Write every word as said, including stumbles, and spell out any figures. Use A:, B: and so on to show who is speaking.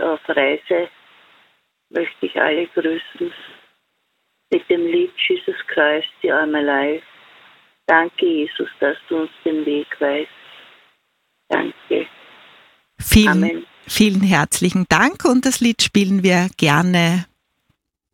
A: auf Reise möchte ich alle grüßen mit dem Lied Jesus Christ, You Are My Life. Danke, Jesus, dass du uns den Weg weist. Danke.
B: Vielen,
A: Amen.
B: Vielen herzlichen Dank und das Lied spielen wir gerne